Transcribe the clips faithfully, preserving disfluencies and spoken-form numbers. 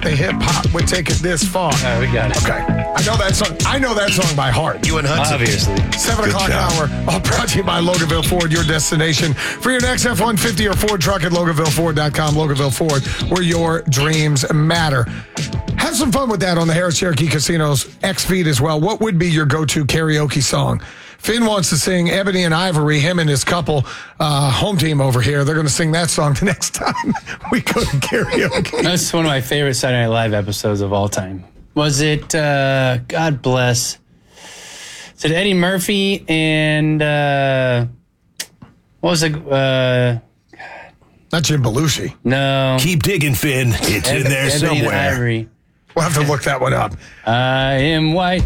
thought the hip hop would take it this far. Oh, we got it. Okay. I know that song. I know that song by heart. You and Hudson. Obviously. Seven Good o'clock job. hour, all brought to you by Loganville Ford, your destination for your next F one fifty or Ford truck at Loganville Ford dot com. Loganville Ford, where your dreams matter. Have some fun with that on the Harris Cherokee Casino's X feed as well. What would be your go-to karaoke song? Finn wants to sing Ebony and Ivory, him and his couple, uh, home team over here. They're going to sing that song the next time we go to karaoke. That's one of my favorite Saturday Night Live episodes of all time. Was it, uh, God bless, is it Eddie Murphy and, uh, what was it, uh, Not Jim Belushi. no. Keep digging, Finn. It's in there Ebony and somewhere. Ivory. We'll have to look that one up. I am white.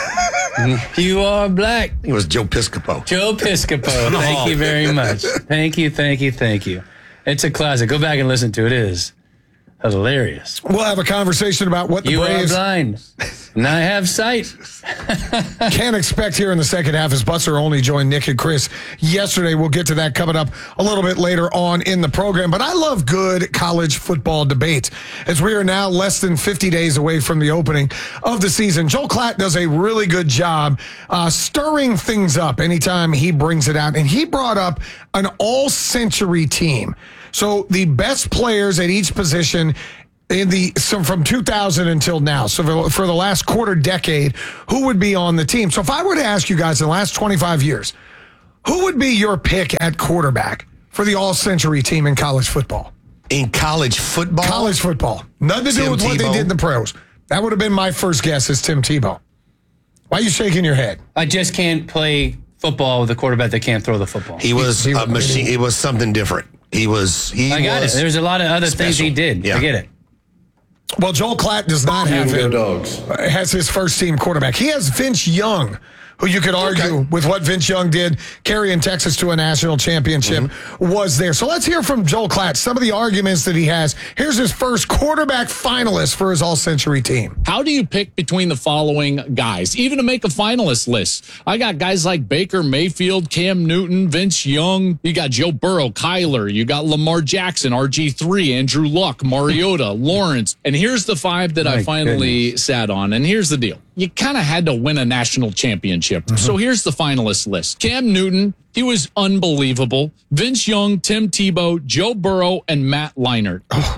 You are black. It was Joe Piscopo. Joe Piscopo. Thank you very much. Thank you, thank you, thank you. It's a classic. Go back and listen to it. It is hilarious. We'll have a conversation about what the You are Braves blind, and I have sight. can expect here in the second half as Buster only joined Nick and Chris yesterday. We'll get to that coming up a little bit later on in the program. But I love good college football debates as we are now less than fifty days away from the opening of the season. Joel Klatt does a really good job uh, stirring things up anytime he brings it out. And he brought up an all-century team. So the best players at each position in the so from two thousand until now. So for, for the last quarter decade, who would be on the team? So if I were to ask you guys in the last twenty-five years, who would be your pick at quarterback for the all-century team in college football? In college football? College football. Nothing to do Tim with what they Tebow? did in the pros. That would have been my first guess is Tim Tebow. Why are you shaking your head? I just can't play football with a quarterback that can't throw the football. He was He- he- a machine. It was something different. He was. He I got was it. There's a lot of other things special. he did. Yeah. I get it. Well, Joel Klatt does not have him. dogs. Has his first team quarterback. He has Vince Young, who you could argue Okay. with what Vince Young did, carrying Texas to a national championship, Mm-hmm. was there. So let's hear from Joel Klatt, some of the arguments that he has. Here's his first quarterback finalist for his all-century team. How do you pick between the following guys, even to make a finalist list? I got guys like Baker Mayfield, Cam Newton, Vince Young. You got Joe Burrow, Kyler. You got Lamar Jackson, R G three, Andrew Luck, Mariota, Lawrence. And here's the five that My I finally goodness. sat on. And here's the deal. You kind of had to win a national championship. So here's the finalist list. Cam Newton, he was unbelievable. Vince Young, Tim Tebow, Joe Burrow, and Matt Leinart.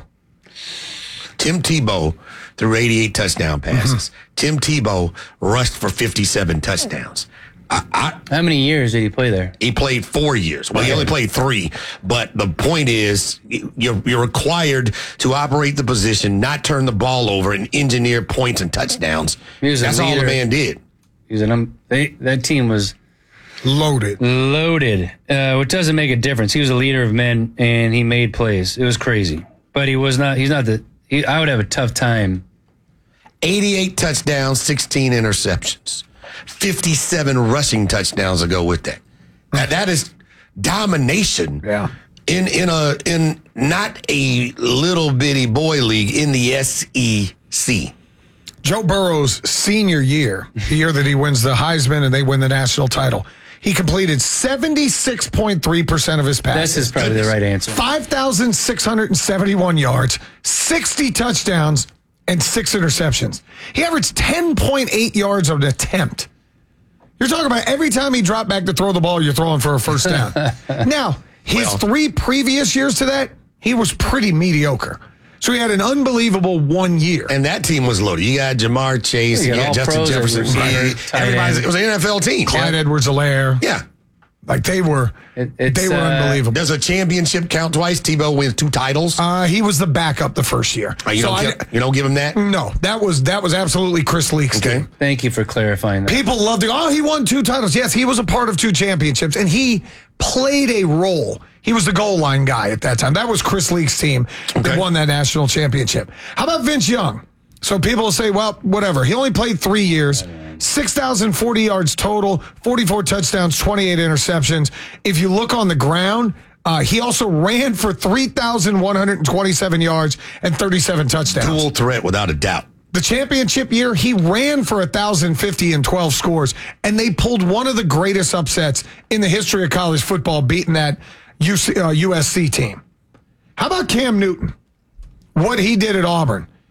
Tim Tebow threw eighty-eight touchdown passes. Tim Tebow rushed for fifty-seven touchdowns. I, I, How many years did he play there? he played four years. Well, he only played three. But the point is, you're, you're required to operate the position, not turn the ball over, and engineer points and touchdowns. He was a That's all the leader. man did. He's an um, they, that team was Loaded. loaded, uh, which doesn't make a difference. He was a leader of men, and he made plays. It was crazy, but he was not. He's not the. He, I would have a tough time. eighty-eight touchdowns, sixteen interceptions, fifty-seven rushing touchdowns to go with that. That, that is domination. Yeah. In in a in not a little bitty boy league, in the S E C. Joe Burrow's senior year, the year that he wins the Heisman and they win the national title, he completed seventy-six point three percent of his passes. This is probably the right answer. five thousand six hundred seventy-one yards, sixty touchdowns, and six interceptions. He averaged ten point eight yards of an attempt. You're talking about every time he dropped back to throw the ball, you're throwing for a first down. Now, his Well. three previous years to that, he was pretty mediocre. So he had an unbelievable one year. And that team was loaded. You got Jamar Chase, You you got got all Justin pros at Jefferson. receiver, Yeah, tight everybody's- end. It was an N F L team. Clyde Yeah. Edwards-Helaire. yeah. Like they were, It- it's, they were uh, unbelievable. Does a championship count twice? Tebow wins two titles. Uh, he was the backup the first year. Oh, you, So don't I- give, you don't give him that? no, that was that was absolutely Chris Leak's Okay. team. Thank you for clarifying that. People loved it. Oh, he won two titles. Yes, he was a part of two championships, and he played a role. He was the goal line guy at that time. That was Chris Leak's team that Okay. won that national championship. How about Vince Young? So people will say, well, whatever. He only played three years, six thousand forty yards total, forty-four touchdowns, twenty-eight interceptions. If you look on the ground, uh, he also ran for three thousand one hundred twenty-seven yards and thirty-seven touchdowns. Dual threat without a doubt. The championship year, he ran for one thousand fifty and twelve scores, and they pulled one of the greatest upsets in the history of college football, beating that U C, uh, U S C team. How about Cam Newton? What he did at Auburn.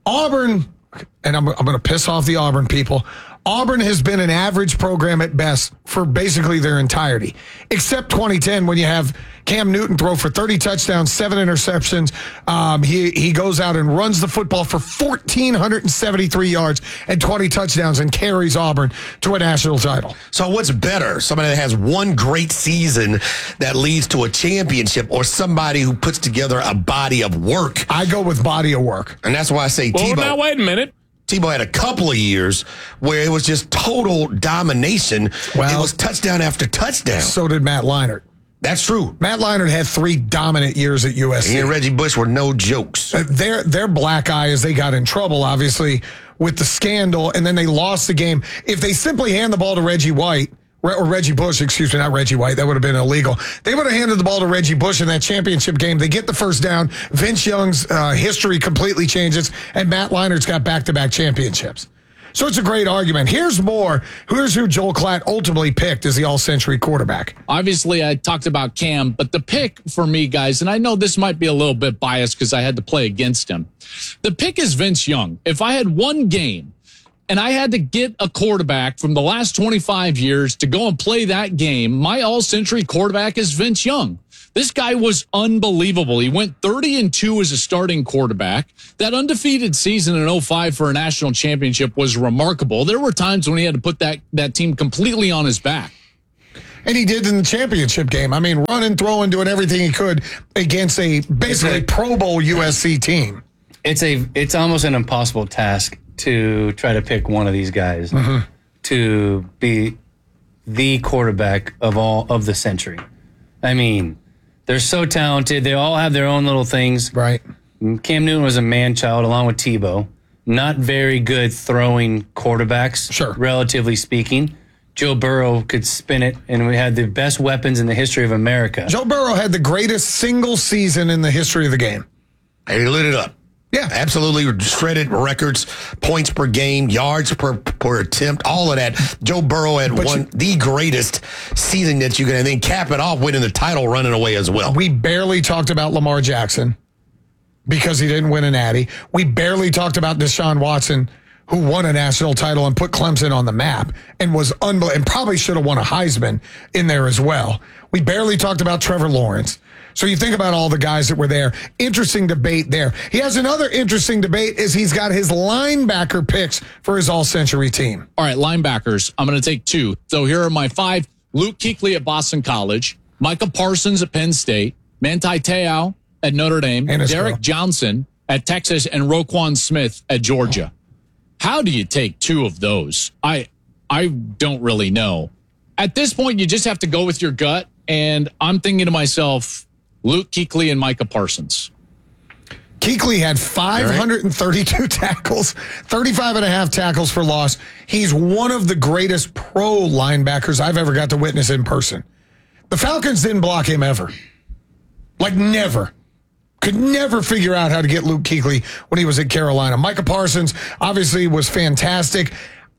Auburn, and I'm, I'm going to piss off the Auburn people, Auburn has been an average program at best for basically their entirety, except twenty ten when you have Cam Newton throw for thirty touchdowns, seven interceptions. Um, he, he goes out and runs the football for one thousand four hundred seventy-three yards and twenty touchdowns and carries Auburn to a national title. So what's better? Somebody that has one great season that leads to a championship, or somebody who puts together a body of work? I go with body of work. And that's why I say Well, Tebow. now, wait a minute. Tebow had a couple of years where it was just total domination. Well, it was touchdown after touchdown. So did Matt Leinart. That's true. Matt Leinart had three dominant years at U S C. He and Reggie Bush were no jokes. Uh, their their black eye is they got in trouble, obviously, with the scandal, and then they lost the game. If they simply hand the ball to Reggie White, or Reggie Bush, excuse me, not Reggie White, that would have been illegal. They would have handed the ball to Reggie Bush in that championship game. They get the first down. Vince Young's uh, history completely changes, and Matt Leinart's got back-to-back championships. So it's a great argument. Here's more. Here's who Joel Klatt ultimately picked as the all-century quarterback. Obviously, I talked about Cam, but the pick for me, guys, and I know this might be a little bit biased because I had to play against him. The pick is Vince Young. If I had one game and I had to get a quarterback from the last twenty-five years to go and play that game, my all-century quarterback is Vince Young. This guy was unbelievable. He went thirty and two as a starting quarterback. That undefeated season in oh five for a national championship was remarkable. There were times when he had to put that, that team completely on his back. And he did in the championship game. I mean, running, throwing, doing everything he could against a basically a, Pro Bowl U S C team. It's a it's almost an impossible task to try to pick one of these guys mm-hmm. to be the quarterback of all of the century. I mean, they're so talented. They all have their own little things. Right. Cam Newton was a man-child along with Tebow. Not very good throwing quarterbacks, sure. relatively speaking. Joe Burrow could spin it, and we had the best weapons in the history of America. Joe Burrow had the greatest single season in the history of the game. And he lit it up. Yeah. Absolutely shredded records, points per game, yards per per attempt, all of that. Joe Burrow had But won you, the greatest season that you can, and then cap it off winning the title running away as well. We barely talked about Lamar Jackson because he didn't win a natty. We barely talked about Deshaun Watson, who won a national title and put Clemson on the map and was unbelievable, and probably should have won a Heisman in there as well. We barely talked about Trevor Lawrence. So you think about all the guys that were there. Interesting debate there. He has another interesting debate is he's got his linebacker picks for his all-century team. All right, linebackers. I'm going to take two. So here are my five. Luke Kuechly at Boston College, Micah Parsons at Penn State, Manti Te'o at Notre Dame, Derek girl. Johnson at Texas, and Roquan Smith at Georgia. How do you take two of those? I I don't really know. At this point, you just have to go with your gut, and I'm thinking to myself, Luke Kuechly and Micah Parsons. Kuechly had five hundred thirty-two tackles, thirty-five and a half tackles for loss. He's one of the greatest pro linebackers I've ever got to witness in person. The Falcons didn't block him ever. Like never. Could never figure out how to get Luke Kuechly when he was at Carolina. Micah Parsons obviously was fantastic.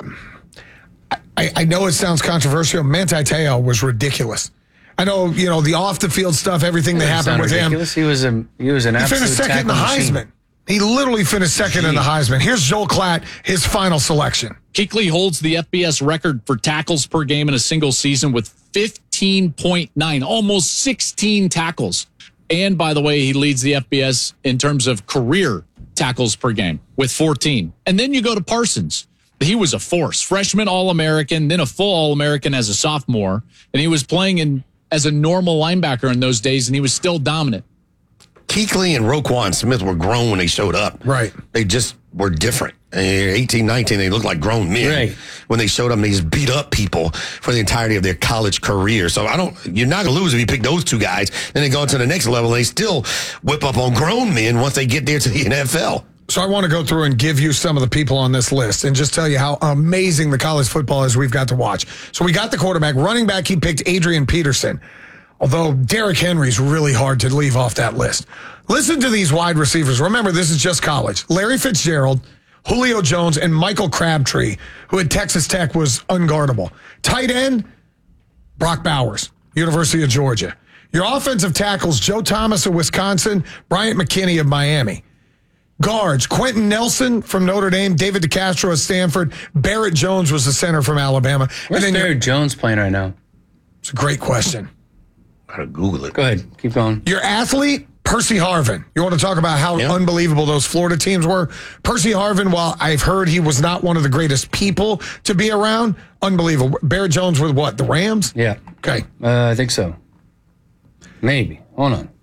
I, I know it sounds controversial. Manti Te'o was ridiculous. I know, you know, the off-the-field stuff, everything that happened with ridiculous. him. He was a he was an he absolute finished second in the Heisman. Machine. He literally finished second Jeez. in the Heisman. Here's Joel Klatt, his final selection. Kuechly holds the F B S record for tackles per game in a single season with fifteen point nine, almost sixteen tackles. And, by the way, he leads the F B S in terms of career tackles per game with fourteen. And then you go to Parsons. He was a force. Freshman All-American, then a full All-American as a sophomore. And he was playing in as a normal linebacker in those days, and he was still dominant. Kuechly and Roquan Smith were grown when they showed up. Right. They just were different. eighteen, nineteen, they looked like grown men. Right. When they showed up, they just beat up people for the entirety of their college career. So I don't, you're not going to lose if you pick those two guys. Then they go to the next level, and they still whip up on grown men once they get there to the N F L. So I want to go through and give you some of the people on this list and just tell you how amazing the college football is we've got to watch. So we got the quarterback. Running back, he picked Adrian Peterson. Although Derrick Henry's really hard to leave off that list. Listen to these wide receivers. Remember, this is just college. Larry Fitzgerald, Julio Jones, and Michael Crabtree, who at Texas Tech was unguardable. Tight end, Brock Bowers, University of Georgia. Your offensive tackles, Joe Thomas of Wisconsin, Bryant McKinney of Miami. Guards, Quentin Nelson from Notre Dame, David DeCastro at Stanford, Barrett Jones was the center from Alabama. Where's and then Barrett Jones playing right now? It's a great question. Gotta Google it. Go ahead. Keep going. Your athlete, Percy Harvin. You want to talk about how Yeah. unbelievable those Florida teams were? Percy Harvin, while I've heard he was not one of the greatest people to be around, unbelievable. Barrett Jones with what? The Rams? Yeah. Okay. Uh, I think so. Maybe. Hold on.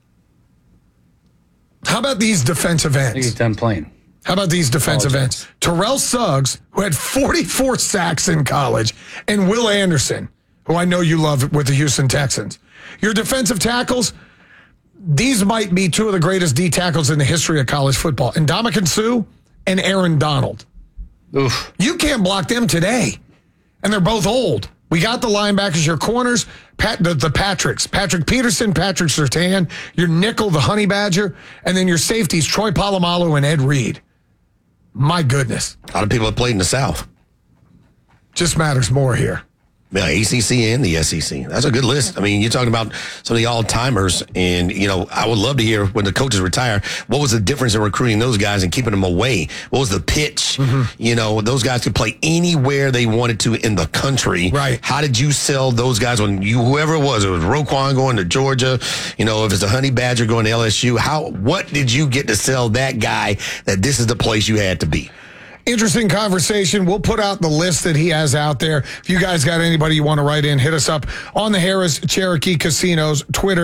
How about these defensive I think he's ends? done playing. How about these defensive Apologize. ends? Terrell Suggs, who had forty-four sacks in college, and Will Anderson, who I know you love with the Houston Texans. Your defensive tackles, these might be two of the greatest D tackles in the history of college football. Ndamukong Suh and Aaron Donald. Oof. You can't block them today. And they're both old. We got the linebackers, your corners, Pat, the, the Patricks, Patrick Peterson, Patrick Surtain, your nickel, the Honey Badger, and then your safeties, Troy Polamalu and Ed Reed. My goodness. A lot of people have played in the South. Just matters more here. Yeah, A C C and the S E C. That's a good list. I mean, you're talking about some of the all-timers, and, you know, I would love to hear when the coaches retire, what was the difference in recruiting those guys and keeping them away? What was the pitch? Mm-hmm. You know, those guys could play anywhere they wanted to in the country. Right. How did you sell those guys when you, whoever it was, it was Roquan going to Georgia, you know, if it's a Honey Badger going to L S U, how, what did you get to sell that guy that this is the place you had to be? Interesting conversation. We'll put out the list that he has out there. If you guys got anybody you want to write in, hit us up on the Harris Cherokee Casinos Twitter.